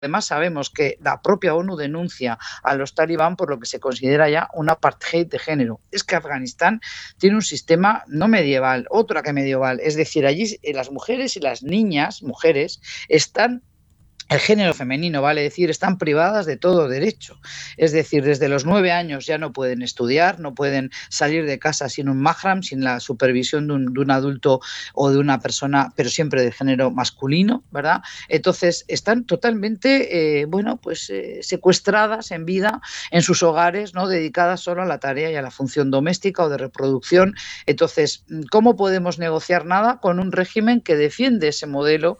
Además, sabemos que la propia ONU denuncia a los talibán por lo que se considera ya un apartheid de género. Es que Afganistán tiene un sistema no medieval, otro que medieval. Es decir, allí las mujeres y las niñas, mujeres, están el género femenino, vale decir, están privadas de todo derecho. Es decir, desde los 9 años ya no pueden estudiar, no pueden salir de casa sin un mahram, sin la supervisión de un adulto o de una persona, pero siempre de género masculino, ¿verdad? Entonces, están totalmente, secuestradas en vida en sus hogares, ¿no? Dedicadas solo a la tarea y a la función doméstica o de reproducción. Entonces, ¿cómo podemos negociar nada con un régimen que defiende ese modelo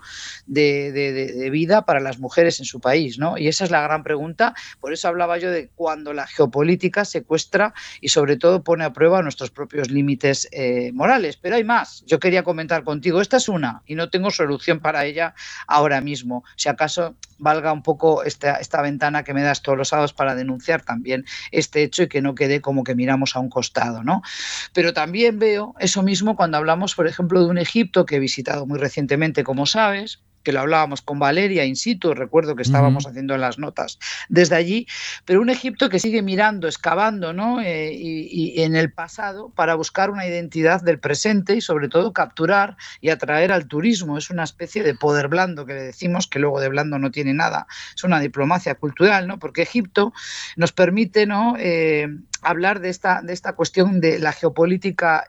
de vida para las mujeres en su país, ¿no? Y esa es la gran pregunta. Por eso hablaba yo de cuando la geopolítica secuestra y sobre todo pone a prueba nuestros propios límites morales. Pero hay más. Yo quería comentar contigo. Esta es una y no tengo solución para ella ahora mismo. Si acaso valga un poco esta ventana que me das todos los sábados para denunciar también este hecho y que no quede como que miramos a un costado, ¿no? Pero también veo eso mismo cuando hablamos, por ejemplo, de un Egipto que he visitado muy recientemente, como sabes, que lo hablábamos con Valeria in situ, recuerdo que estábamos haciendo en las notas desde allí, pero un Egipto que sigue mirando, excavando, ¿no? Y en el pasado para buscar una identidad del presente y sobre todo capturar y atraer al turismo. Es una especie de poder blando que le decimos, que luego de blando no tiene nada, es una diplomacia cultural, ¿no? Porque Egipto nos permite, ¿no? Hablar de esta cuestión de la geopolítica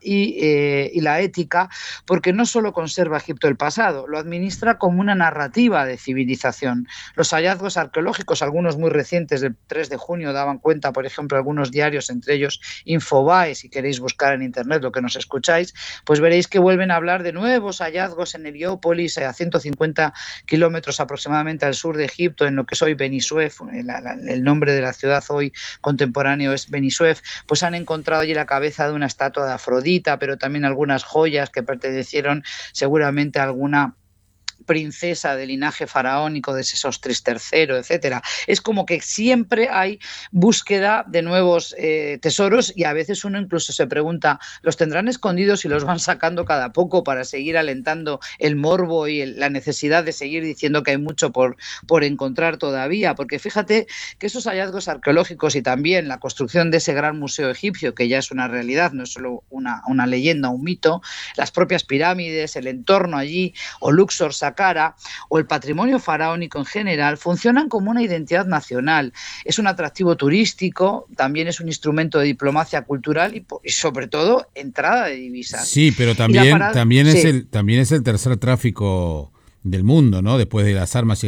y la ética, porque no solo conserva Egipto el pasado, lo administra como una narrativa de civilización. Los hallazgos arqueológicos, algunos muy recientes del 3 de junio, daban cuenta, por ejemplo, algunos diarios, entre ellos Infobae, si queréis buscar en internet lo que nos escucháis, pues veréis que vuelven a hablar de nuevos hallazgos en Heliópolis, a 150 kilómetros aproximadamente al sur de Egipto, en lo que es hoy Beni Suef, el nombre de la ciudad hoy contemporáneo es Beni Suef, pues han encontrado allí la cabeza de una estatua de Afrodita, pero también algunas joyas que pertenecieron seguramente a alguna princesa de linaje faraónico de Sesostris III, etcétera. Es como que siempre hay búsqueda de nuevos tesoros y a veces uno incluso se pregunta, ¿los tendrán escondidos y los van sacando cada poco para seguir alentando el morbo y la necesidad de seguir diciendo que hay mucho por encontrar todavía? Porque fíjate que esos hallazgos arqueológicos y también la construcción de ese gran museo egipcio, que ya es una realidad, no es solo una leyenda, un mito, las propias pirámides, el entorno allí, o Luxor, Saqqara, o el patrimonio faraónico en general, funcionan como una identidad nacional. Es un atractivo turístico, también es un instrumento de diplomacia cultural y sobre todo entrada de divisas. Sí, pero Y la también, parada, sí. también es el tercer tráfico del mundo, ¿no? Después de las armas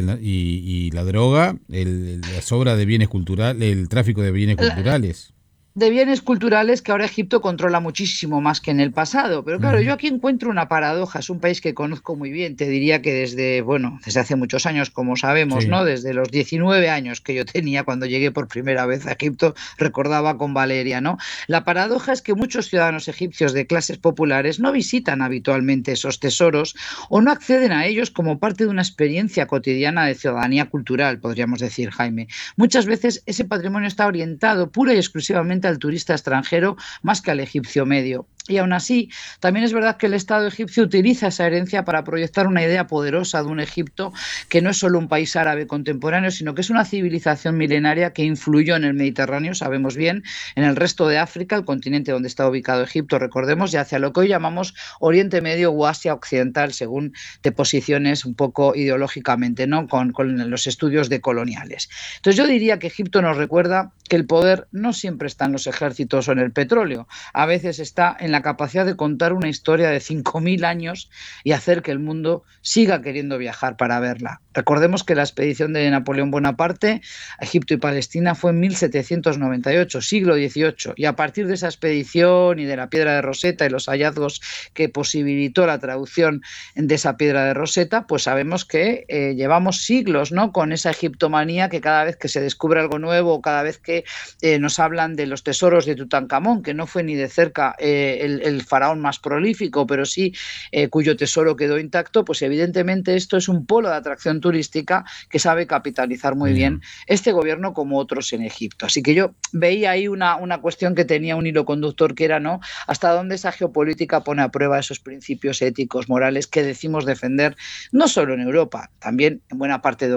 y la droga, la sobra de bienes culturales, el tráfico de bienes culturales. De bienes culturales que ahora Egipto controla muchísimo más que en el pasado. Pero claro, yo aquí encuentro una paradoja. Es un país que conozco muy bien. Te diría que desde hace muchos años, como sabemos, Sí. ¿no? Desde los 19 años que yo tenía cuando llegué por primera vez a Egipto, recordaba con Valeria, ¿no? La paradoja es que muchos ciudadanos egipcios de clases populares no visitan habitualmente esos tesoros o no acceden a ellos como parte de una experiencia cotidiana de ciudadanía cultural, podríamos decir, Jaime. Muchas veces ese patrimonio está orientado pura y exclusivamente al turista extranjero más que al egipcio medio. Y aún así, también es verdad que el Estado egipcio utiliza esa herencia para proyectar una idea poderosa de un Egipto que no es solo un país árabe contemporáneo, sino que es una civilización milenaria que influyó en el Mediterráneo, sabemos bien, en el resto de África, el continente donde está ubicado Egipto, recordemos, y hacia lo que hoy llamamos Oriente Medio o Asia Occidental, según te posiciones un poco ideológicamente, ¿no? Con los estudios decoloniales. Entonces yo diría que Egipto nos recuerda que el poder no siempre está en los ejércitos o en el petróleo, a veces está en la capacidad de contar una historia de 5.000 años y hacer que el mundo siga queriendo viajar para verla. Recordemos que la expedición de Napoleón Bonaparte a Egipto y Palestina fue en 1798, siglo XVIII, y a partir de esa expedición y de la piedra de Rosetta y los hallazgos que posibilitó la traducción de esa piedra de Rosetta, pues sabemos que llevamos siglos, ¿no? Con esa egiptomanía que cada vez que se descubre algo nuevo, cada vez que nos hablan de los tesoros de Tutankamón, que no fue ni de cerca el faraón más prolífico, pero sí cuyo tesoro quedó intacto, pues evidentemente esto es un polo de atracción turística que sabe capitalizar muy bien Bien. este gobierno como otros en Egipto. Así que yo veía ahí una cuestión que tenía un hilo conductor que era, ¿no? Hasta dónde esa geopolítica pone a prueba esos principios éticos, morales que decimos defender no solo en Europa, también en buena parte de